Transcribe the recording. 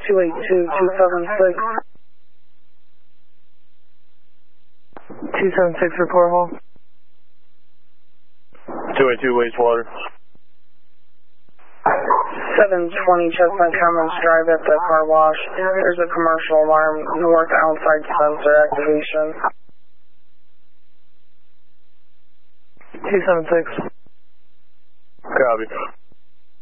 276 report hall. 282 wastewater. 720 Chestnut Commons Drive at the car wash. There's a commercial alarm north outside sensor activation. 276. Copy.